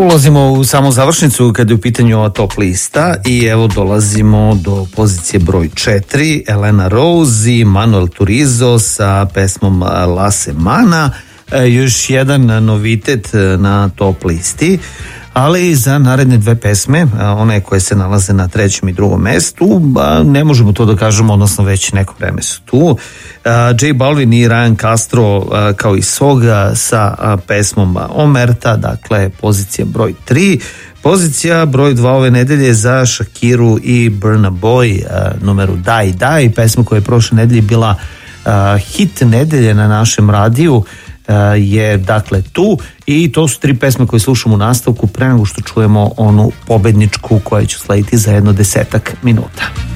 Ulazimo u samu završnicu kada je u pitanju ova top lista i evo dolazimo do pozicije broj 4, Elena Rose i Manuel Turizo sa pesmom La Semana. Još jedan novitet na top listi, ali za naredne dve pesme, one koje se nalaze na trećem i drugom mestu, ne možemo to da kažemo, odnosno već neko vreme su tu. J Balvin i Ryan Castro kao i Soga sa pesmom Omerta, dakle pozicija broj 3. Pozicija broj 2 ove nedelje za Shakiru i Burna Boy, numeru Daj Daj, pesma koja je prošle nedelje bila hit nedelje na našem radiju, je dakle tu, i to su tri pesme koje slušamo u nastavku pre nego što čujemo onu pobedničku koja će slediti za jedno 10 minuta.